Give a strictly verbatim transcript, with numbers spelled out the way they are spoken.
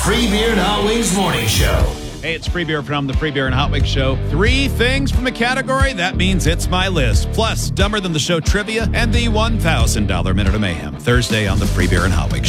Free Beer and Hot Wings Morning Show. Hey, it's Free Beer from the Free Beer and Hot Wings Show. Three things from a category, that means it's my list. Plus, Dumber Than the Show trivia and the one thousand dollars Minute of Mayhem. Thursday on the Free Beer and Hot Wings Show.